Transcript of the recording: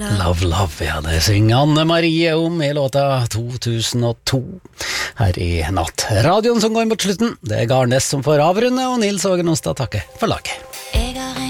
Love, love, ja, det synger Anne Marie om I låta 2002 her I natt. Radioen som går mot slutten, det Garnes som får avrunde, og Nils Ågen Onsdag takker for laget.